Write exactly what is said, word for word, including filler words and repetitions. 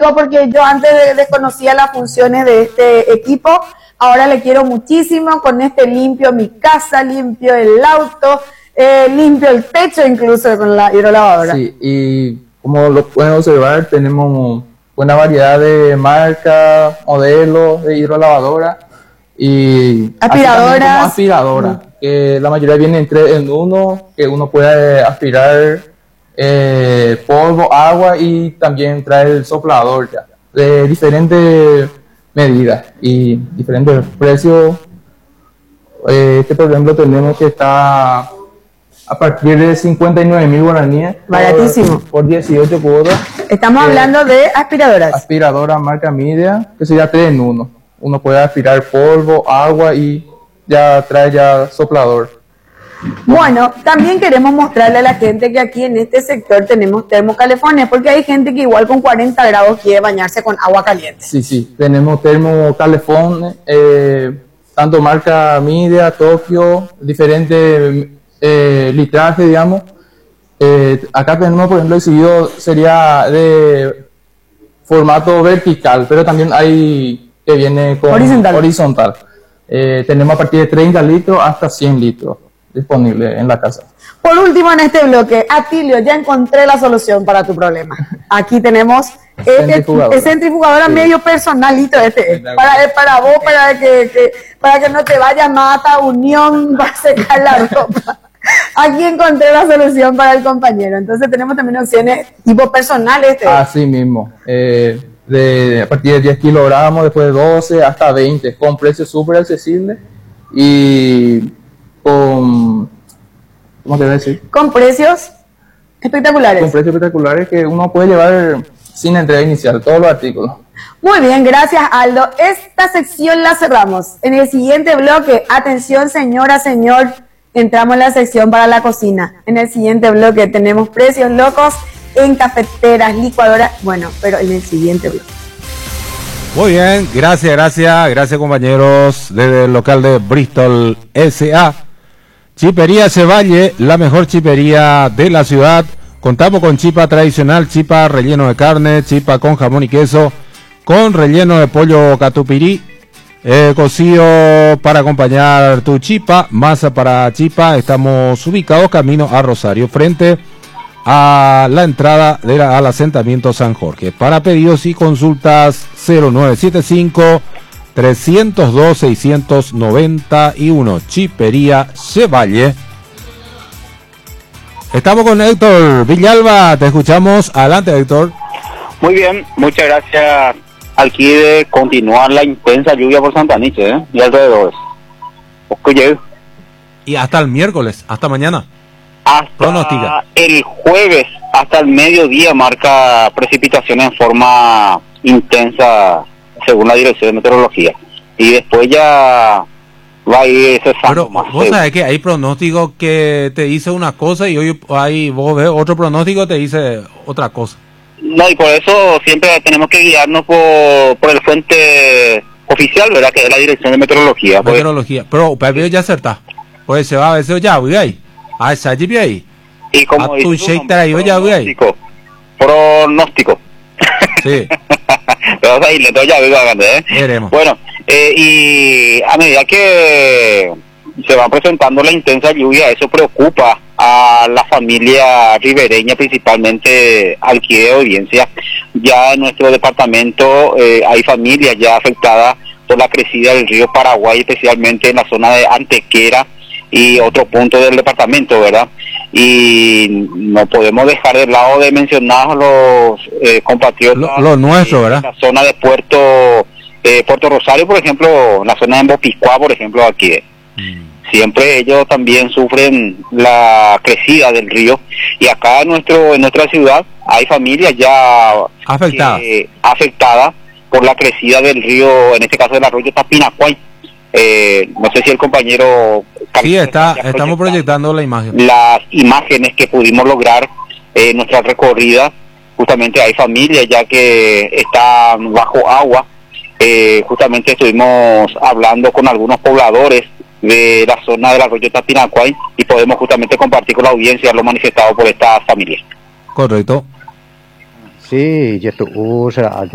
algo porque yo antes de, desconocía las funciones de este equipo, ahora le quiero muchísimo. Con este limpio mi casa, limpio el auto, eh, limpio el techo incluso con la hidrolavadora. Sí, y como lo pueden observar, tenemos una variedad de marcas, modelos de hidrolavadora y aspiradoras, aspiradora, mm. que la mayoría vienen en tres en uno, que uno puede aspirar eh, polvo, agua y también trae el soplador ya, de diferentes medidas y diferentes precios. Eh, este por ejemplo tenemos que está a partir de cincuenta y nueve mil guaraníes. Baratísimo. Por, por dieciocho cuotas. Estamos eh, hablando de aspiradoras. Aspiradora marca Midea, que sería tres en uno. Uno puede aspirar polvo, agua y ya trae ya soplador. Bueno, también queremos mostrarle a la gente que aquí en este sector tenemos termocalefones, porque hay gente que igual con cuarenta grados quiere bañarse con agua caliente. Sí, sí, tenemos termocalefones, eh, tanto marca Midea, Tokio, diferentes eh, litrajes, digamos. Eh, acá tenemos, por ejemplo, el seguido sería de formato vertical, pero también hay que viene con horizontal. horizontal. Eh, tenemos a partir de treinta litros hasta cien litros disponible en la casa. Por último, en este bloque, Atilio, ya encontré la solución para tu problema. Aquí tenemos este, centrifugadora, centrifugadora sí. Medio personalito este, para, para vos, para que, que, para que no te vaya mata, unión, va a secar la ropa. Aquí encontré la solución para el compañero. Entonces tenemos también opciones tipo personales. Este. Así mismo. Eh, de, a partir de diez kilogramos, después de doce hasta veinte, con precios súper accesibles y con, ¿cómo te voy a decir? Con precios espectaculares. Con precios espectaculares que uno puede llevar sin entrega inicial, todos los artículos. Muy bien, gracias Aldo. Esta sección la cerramos. En el siguiente bloque, atención señora, señor, entramos en la sección para la cocina. En el siguiente bloque tenemos precios locos en cafeteras, licuadoras, bueno, pero en el siguiente bloque. Muy bien, gracias, gracias, gracias compañeros desde el local de Bristol S A Chipería Cevalle, la mejor chipería de la ciudad. Contamos con chipa tradicional, chipa relleno de carne, chipa con jamón y queso, con relleno de pollo catupirí, eh, cocido para acompañar tu chipa, masa para chipa. Estamos ubicados camino a Rosario, frente a la entrada de la, al asentamiento San Jorge. Para pedidos y consultas cero nueve siete cinco, tres cero dos, seis nueve uno. Chipería Cevalle. Estamos con Héctor Villalba, te escuchamos. Adelante, Héctor. Muy bien, muchas gracias. Aquí de continuar la intensa lluvia por Santa Nietzsche, ¿eh? Y alrededor. Y hasta el miércoles, hasta mañana. Hasta Pronóstica. El jueves, hasta el mediodía, marca precipitaciones en forma intensa, según la Dirección de Meteorología. Y después ya va a ir cesando. Pero vos sabés que hay pronósticos que te dice una cosa y hoy hay, vos ves otro pronóstico que te dice otra cosa. No, y por eso siempre tenemos que guiarnos por, por el fuente oficial, ¿verdad? Que es la Dirección de Meteorología. Meteorología, pues. pero para ver ya acertar. Pues se va a ver eso ya, voy ahí. A esa allí ahí. Y como a tu shake traído ya, voy ahí. Pronóstico. Sí. Pero ahí le doy ya, ¿eh? Veremos. Bueno, eh, y a medida que se va presentando la intensa lluvia, eso preocupa a la familia ribereña, principalmente al que de audiencia. Ya en nuestro departamento eh, hay familias ya afectadas por la crecida del río Paraguay, especialmente en la zona de Antequera y otro punto del departamento, ¿verdad? Y no podemos dejar de lado de mencionar a los eh, compatriotas. Lo, lo nuestro, ¿verdad? En la zona de Puerto eh, Puerto Rosario, por ejemplo, en la zona de Bopiscuá, por ejemplo, aquí. Mm. Siempre ellos también sufren la crecida del río, y acá en nuestro en nuestra ciudad hay familias ya afectadas eh, afectadas por la crecida del río, en este caso del arroyo Tapinacuay. Eh, no sé si el compañero sí está estamos proyectando la imagen, las imágenes que pudimos lograr en eh, nuestra recorrida. Justamente hay familias ya que están bajo agua. Eh, justamente estuvimos hablando con algunos pobladores de la zona del arroyo Tapinacuay y podemos justamente compartir con la audiencia lo manifestado por esta familia. Correcto. Sí, ya tú,